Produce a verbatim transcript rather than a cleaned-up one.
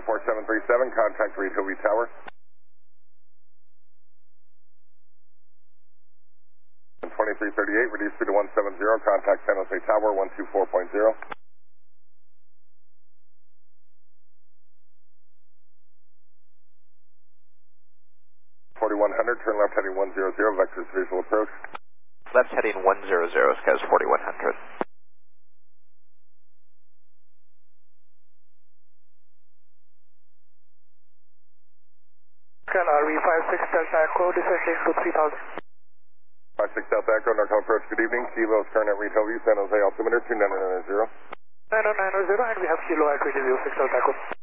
four seven three seven, contact Reed Hovey Tower. twenty-three thirty-eight, reduce speed to one seven zero, contact San Jose Tower one two four point zero. forty-one hundred, turn left heading one zero zero, vectors visual approach. Left heading one zero zero, Skies forty-one hundred. Scan R V five six Delta Echo, descending to three thousand. five six Delta Echo, Norcal approach, good evening. Kilo is current at Reed Hovey, San Jose altimeter two nine nine zero. nine oh nine zero, and we have Kilo at Radio six Delta Echo.